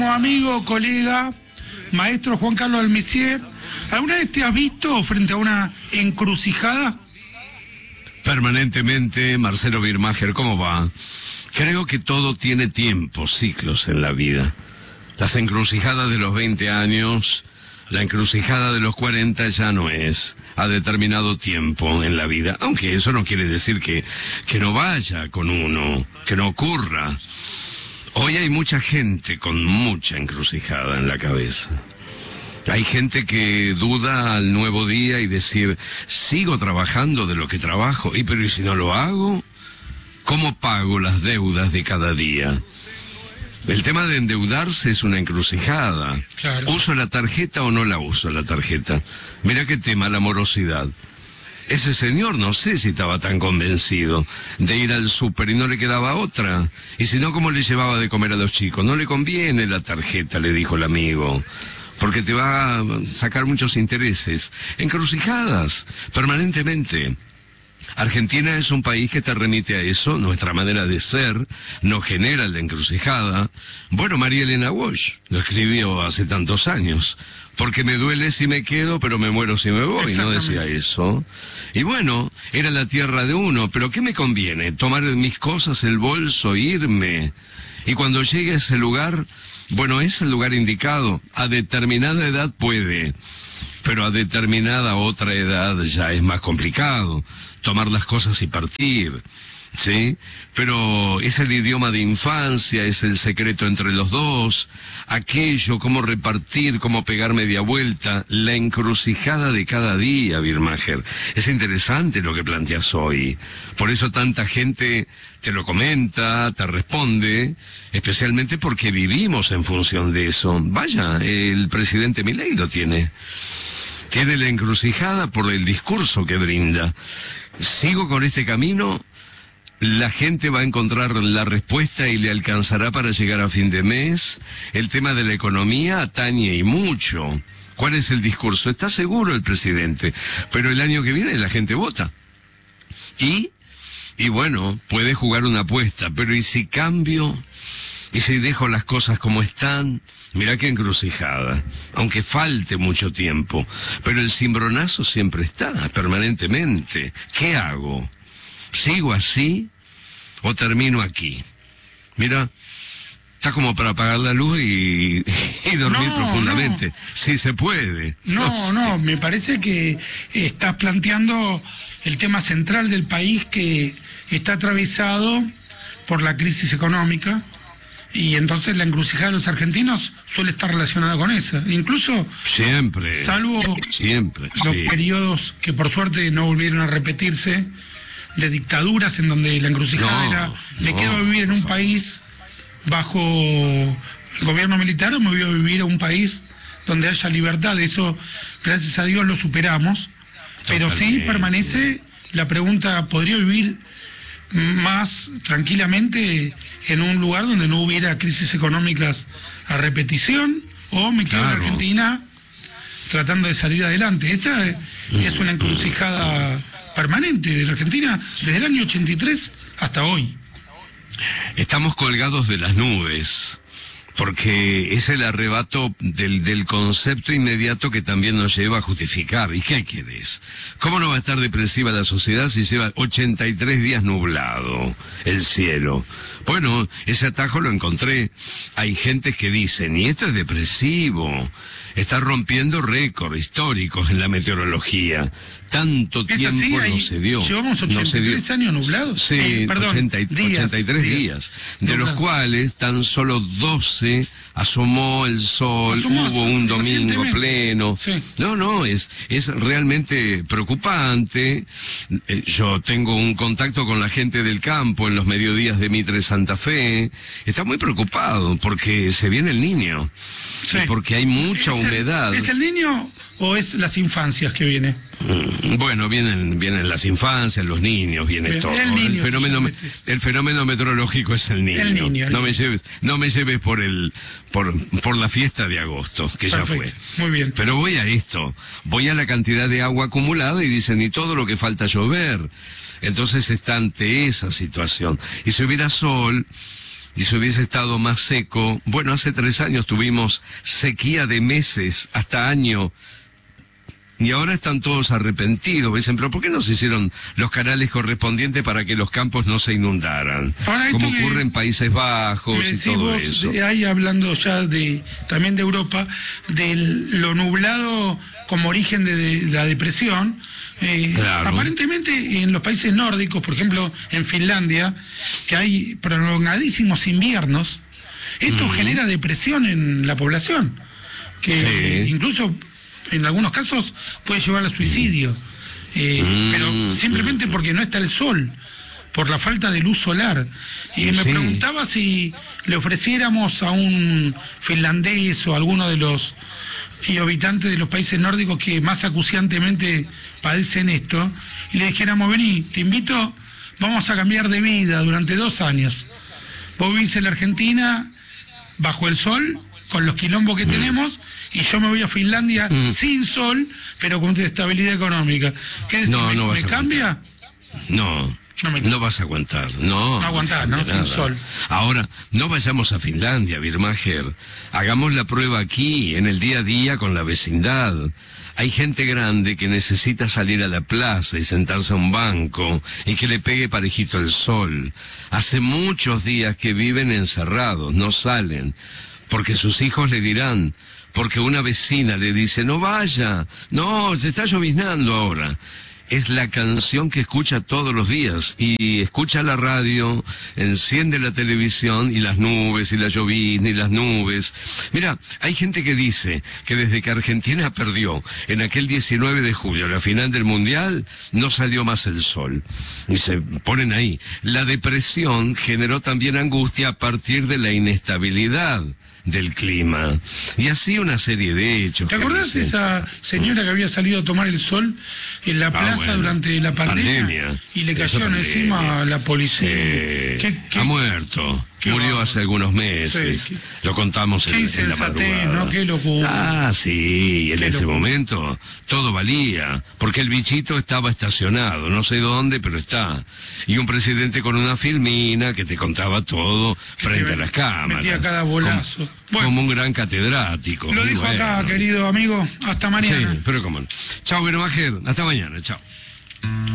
Amigo, colega, maestro Juan Carlos Almisier, ¿alguna vez te has visto frente a una encrucijada? Permanentemente, Marcelo Birmacher, ¿cómo va? Creo que todo tiene tiempos, ciclos en la vida. Las encrucijadas de los 20 años, la encrucijada de los 40 ya no es a determinado tiempo en la vida, aunque eso no quiere decir que no vaya con uno, que no ocurra. Hoy hay mucha gente con mucha encrucijada en la cabeza. Hay gente que duda al nuevo día y decir, sigo trabajando de lo que trabajo, pero ¿y si no lo hago? ¿Cómo pago las deudas de cada día? El tema de endeudarse es una encrucijada. Claro. ¿Uso la tarjeta o no la uso la tarjeta? Mira qué tema, la morosidad. Ese señor no sé si estaba tan convencido de ir al súper y no le quedaba otra. Y si no, ¿cómo le llevaba de comer a los chicos? No le conviene la tarjeta, le dijo el amigo, porque te va a sacar muchos intereses. Encrucijadas, permanentemente. Argentina es un país que te remite a eso, nuestra manera de ser nos genera la encrucijada. Bueno, María Elena Walsh lo escribió hace tantos años. Porque me duele si me quedo, pero me muero si me voy, no decía eso. Y bueno, era la tierra de uno, pero ¿qué me conviene? Tomar mis cosas, el bolso, irme. Y cuando llegue a ese lugar, bueno, es el lugar indicado. A determinada edad puede, pero a determinada otra edad ya es más complicado. Tomar las cosas y partir, ¿sí? Pero es el idioma de infancia, es el secreto entre los dos, aquello, cómo repartir, cómo pegar media vuelta, la encrucijada de cada día, Birmacher. Es interesante lo que planteas hoy, por eso tanta gente te lo comenta, te responde, especialmente porque vivimos en función de eso. Vaya, el presidente Milei lo tiene. Tiene la encrucijada por el discurso que brinda. Sigo con este camino, la gente va a encontrar la respuesta y le alcanzará para llegar a fin de mes. El tema de la economía atañe y mucho. ¿Cuál es el discurso? Está seguro el presidente, pero el año que viene la gente vota. Y bueno, puede jugar una apuesta, pero ¿y si cambio? ¿Y si dejo las cosas como están? Mirá qué encrucijada, aunque falte mucho tiempo, pero el cimbronazo siempre está, permanentemente. ¿Qué hago? ¿Sigo así o termino aquí? Mira, está como para apagar la luz y dormir profundamente. No. Si se puede. No, me parece que estás planteando el tema central del país que está atravesado por la crisis económica. Y entonces la encrucijada de los argentinos suele estar relacionada con eso. Incluso, siempre, salvo los periodos que por suerte no volvieron a repetirse, de dictaduras en donde la encrucijada era, me quedo a vivir en un país bajo el gobierno militar o me voy a vivir a un país donde haya libertad. Eso, gracias a Dios, lo superamos. Pero sí permanece la pregunta, ¿podría vivir más tranquilamente en un lugar donde no hubiera crisis económicas a repetición, o me quedo en Argentina tratando de salir adelante? Esa es una encrucijada permanente de la Argentina desde el año 83 hasta hoy. Estamos colgados de las nubes, porque es el arrebato del concepto inmediato que también nos lleva a justificar. ¿Y qué querés? ¿Cómo no va a estar depresiva la sociedad si lleva 83 días nublado el cielo? Bueno, ese atajo lo encontré. Hay gente que dicen, y esto es depresivo, está rompiendo récords históricos en la meteorología. Tanto tiempo no se dio. Llevamos 83 años nublados. Sí, 83 días, de los cuales tan solo 12 asomó el sol, hubo un domingo pleno. Sí. No, es realmente preocupante. Yo tengo un contacto con la gente del campo en los mediodías de Mitre Santa Fe. Está muy preocupado porque se viene el niño. Sí. Porque hay mucha humedad. ¿Es el niño o es las infancias que viene? Bueno, vienen las infancias, los niños, viene todo. El fenómeno meteorológico es el niño. No me lleves por la fiesta de agosto, que perfecto, ya fue. Muy bien. Pero voy a esto, voy a la cantidad de agua acumulada y dicen, y todo lo que falta llover. Entonces está ante esa situación. Y si hubiera sol, y si hubiese estado más seco, bueno, hace 3 años tuvimos sequía de meses, hasta año, y ahora están todos arrepentidos. Dicen, pero ¿por qué no se hicieron los canales correspondientes para que los campos no se inundaran? Como ocurre en Países Bajos y todo eso. Ahí hablando ya también de Europa, de lo nublado como origen de la depresión. Claro. Aparentemente en los países nórdicos, por ejemplo en Finlandia, que hay prolongadísimos inviernos, esto genera depresión en la población, que incluso en algunos casos puede llevar al suicidio, pero simplemente porque no está el sol, por la falta de luz solar. Y me preguntaba si le ofreciéramos a un finlandés o a alguno de los habitantes de los países nórdicos que más acuciantemente padecen esto, y le dijéramos, vení, te invito, vamos a cambiar de vida durante 2 años. Vos vivís en la Argentina bajo el sol, con los quilombos que tenemos, y yo me voy a Finlandia sin sol, pero con estabilidad económica. ¿Qué decís? ¿Me cambia? No vas a aguantar. No aguantar, ¿no? Sin sol. Ahora, no vayamos a Finlandia, Birmacher. Hagamos la prueba aquí, en el día a día, con la vecindad. Hay gente grande que necesita salir a la plaza y sentarse a un banco y que le pegue parejito el sol. Hace muchos días que viven encerrados, no salen, porque sus hijos le dirán, porque una vecina le dice, no vaya, no, se está lloviznando ahora. Es la canción que escucha todos los días, y escucha la radio, enciende la televisión, y las nubes, y la llovizna, y las nubes. Mira, hay gente que dice que desde que Argentina perdió en aquel 19 de julio la final del Mundial, no salió más el sol. Y se ponen ahí. La depresión generó también angustia a partir de la inestabilidad del clima, y así una serie de hechos. ¿Te acordás de esa señora que había salido a tomar el sol en la plaza durante la pandemia y le cayó encima la policía? Ha muerto, murió hace algunos meses, lo contamos en la madrugada. ¿No? Qué locura. Sí, en ese momento todo valía, porque el bichito estaba estacionado, no sé dónde, pero está, y un presidente con una filmina que te contaba todo frente a las cámaras. Metía cada bolazo. Como un gran catedrático. Lo dijo acá, querido amigo. Hasta mañana. Sí, pero cómo no. Chao, Birmacher. Hasta mañana. Chao.